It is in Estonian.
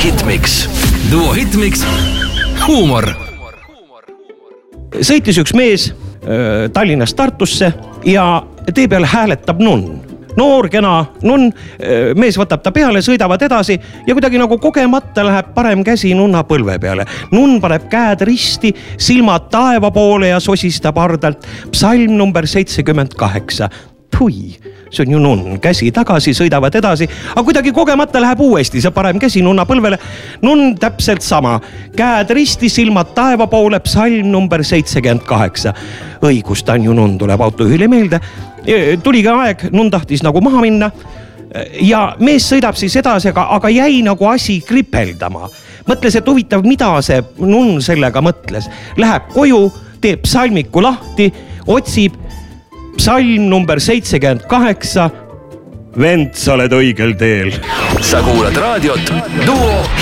Hitmix. Duo Hitmix. Huumor. Sõitis üks mees Tallinnast Tartusse ja tee peal hääletab nunn. Noor, kena nunn, mees võtab ta peale, sõidavad edasi ja kuidagi nagu kogemata läheb parem käsi nunna põlve peale. Nunn paneb käed risti, silmad taeva poole ja sosistab hardalt. Psalm number 78. Pui, see on ju nunn, käsi tagasi, sõidavad edasi, aga kuidagi kogemata läheb uuesti see parem käsi nunna põlvele. Nunn täpselt sama, käed risti, silmad taeva poole, psalm number 78. Õigus, ta on ju nunn, tuleb autojuhile meelde. Tuli ka aeg, nunn tahtis nagu maha minna ja mees sõidab siis edasi, aga jäi nagu asi kripeldama. Mõtles, et huvitav, mida see nunn sellega mõtles. Läheb koju, teeb psalmiku lahti, otsib psalm number 78. Vend, sa oled õigel teel. Sa kuulad raadiot Duo